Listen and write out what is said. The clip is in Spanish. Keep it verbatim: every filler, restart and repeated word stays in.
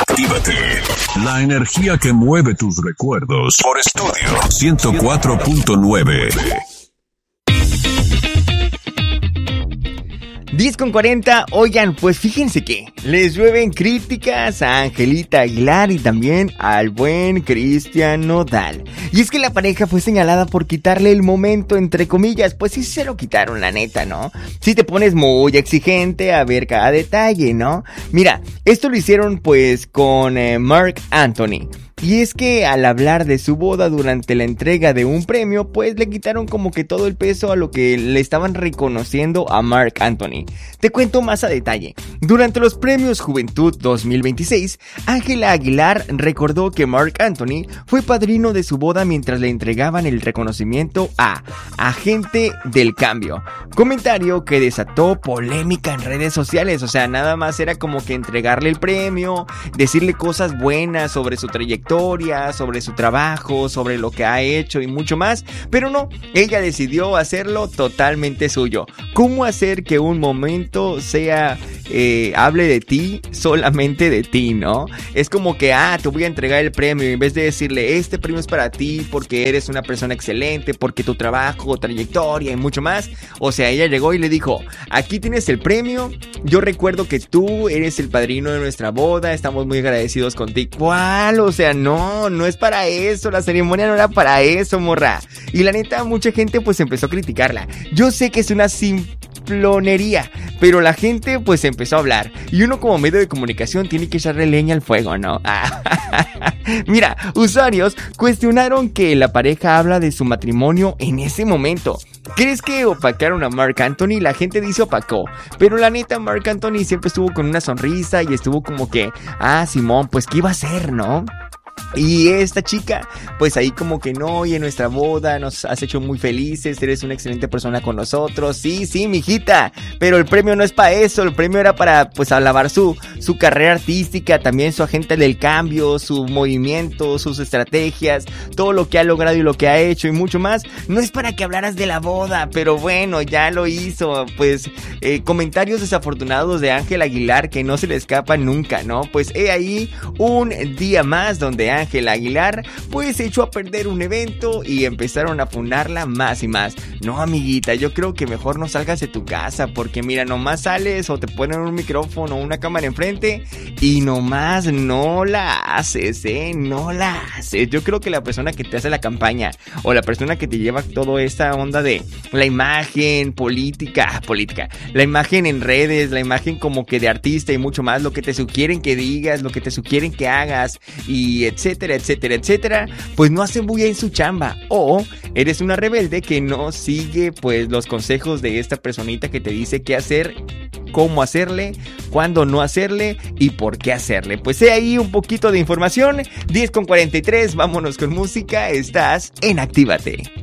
Actívate. La energía que mueve tus recuerdos. Por Estudio ciento cuatro punto nueve. diez con cuarenta, oigan, pues fíjense que les llueven críticas a Angelita Aguilar y también al buen Cristian Nodal. Y es que la pareja fue señalada por quitarle el momento, entre comillas, pues sí se lo quitaron, la neta, ¿no? Si te pones muy exigente a ver cada detalle, ¿no? Mira, esto lo hicieron pues con eh, Marc Anthony. Y es que al hablar de su boda durante la entrega de un premio, pues le quitaron como que todo el peso a lo que le estaban reconociendo a Marc Anthony. Te cuento más a detalle. Durante los premios Juventud dos mil veintiséis, Ángela Aguilar recordó que Marc Anthony fue padrino de su boda mientras le entregaban el reconocimiento a Agente del Cambio. Comentario que desató polémica en redes sociales. O sea, nada más era como que entregarle el premio, decirle cosas buenas sobre su trayectoria, sobre su trabajo, sobre lo que ha hecho y mucho más, pero no, ella decidió hacerlo totalmente suyo. ¿Cómo hacer que un momento sea, eh, hable de ti, solamente de ti, no? Es como que, ah, te voy a entregar el premio, en vez de decirle, este premio es para ti porque eres una persona excelente, porque tu trabajo, trayectoria y mucho más. O sea, ella llegó y le dijo, aquí tienes el premio, yo recuerdo que tú eres el padrino de nuestra boda, estamos muy agradecidos contigo. ¿Cuál? O sea, no, no es para eso, la ceremonia no era para eso, morra. Y la neta, mucha gente pues empezó a criticarla. Yo sé que es una simplonería, pero la gente pues empezó a hablar. Y uno como medio de comunicación tiene que echarle leña al fuego, ¿no? Mira, usuarios cuestionaron que la pareja habla de su matrimonio en ese momento. ¿Crees que opacaron a Marc Anthony? La gente dice opacó, pero la neta Marc Anthony siempre estuvo con una sonrisa y estuvo como que, ah, Simón, pues ¿qué iba a hacer, no? Y esta chica, pues ahí como que no, y en nuestra boda nos has hecho muy felices, eres una excelente persona con nosotros, sí, sí, mijita, pero el premio no es para eso, el premio era para, pues, alabar su, su carrera artística, también su agente del cambio, su movimiento, sus estrategias, todo lo que ha logrado y lo que ha hecho y mucho más. No es para que hablaras de la boda, pero bueno, ya lo hizo, pues, eh, comentarios desafortunados de Ángela Aguilar que no se le escapan nunca, ¿no? Pues he ahí un día más donde Ángela Aguilar pues echó a perder un evento y empezaron a funarla más y más. No, amiguita, yo creo que mejor no salgas de tu casa, porque mira, nomás sales o te ponen un micrófono o una cámara enfrente y nomás no la haces, eh, no la haces. Yo creo que la persona que te hace la campaña o la persona que te lleva toda esta onda de la imagen política, política, la imagen en redes, la imagen como que de artista y mucho más, lo que te sugieren que digas, lo que te sugieren que hagas y etcétera, etcétera, etcétera, pues no hace bulla en su chamba. O eres una rebelde que no sigue pues los consejos de esta personita que te dice qué hacer, cómo hacerle, cuándo no hacerle y por qué hacerle. Pues he ahí un poquito de información. Diez con cuarenta y tres, vámonos con música. Estás en Actívate.